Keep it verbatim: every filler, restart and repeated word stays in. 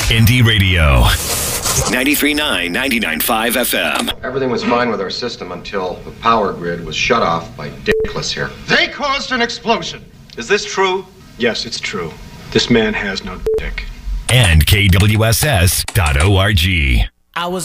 Indie Radio. ninety-three point nine, ninety-nine point five F M. Everything was fine with our system until the power grid was shut off by Dickless here. They caused an explosion. Is this true? Yes, it's true. This man has no dick. And K W S S dot org. I was